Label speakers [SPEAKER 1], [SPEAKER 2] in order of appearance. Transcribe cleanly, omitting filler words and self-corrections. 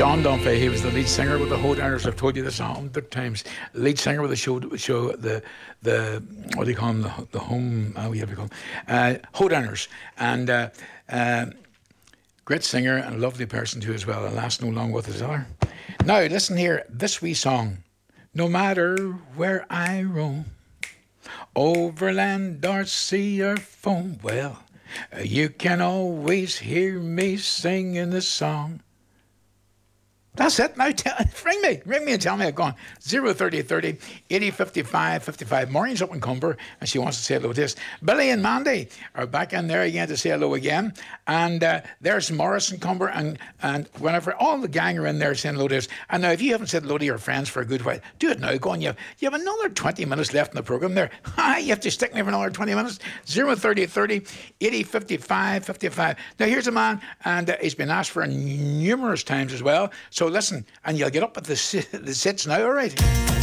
[SPEAKER 1] Sean Dunphy, he was the lead singer with the Hoed Earners. I've told you this 100 times. Lead singer with the show the what do you call them? The home, what do you call them? Hoed Earners. And great singer and a lovely person too as well. Alas, no long with us other. Now, listen here, this wee song. No matter where I roam, over land or sea or foam, well, you can always hear me singing this song. That's it. Now ring me and tell me I've gone. 03030 80 55 55. Maureen's up in Cumber and she wants to say hello to us. Billy and Mandy are back in there again to say hello again. And there's Morris and Cumber and whenever all the gang are in there saying hello to us. And now if you haven't said hello to your friends for a good while, do it now. Go on. You have another 20 minutes left in the programme there. You have to stick me for another 20 minutes. 03030 80 55 55. Now here's a man and he's been asked for numerous times as well. So listen, and you'll get up at the sits now, all right?